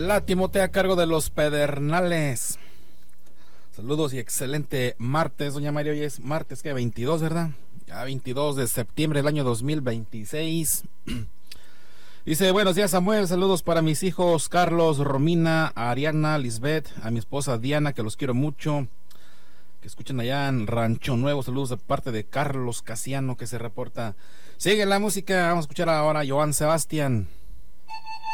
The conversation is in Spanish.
La Timotea a cargo de los Pedernales. Saludos y excelente martes, doña María. Hoy es martes, ¿qué? 22, ¿verdad? Ya 22 de septiembre del año 2026. Dice, buenos días, Samuel. Saludos para mis hijos Carlos, Romina, Ariana, Lisbeth, a mi esposa Diana, que los quiero mucho. Que escuchen allá en Rancho Nuevo. Saludos de parte de Carlos Casiano, que se reporta. Sigue la música. Vamos a escuchar ahora a Joan Sebastián.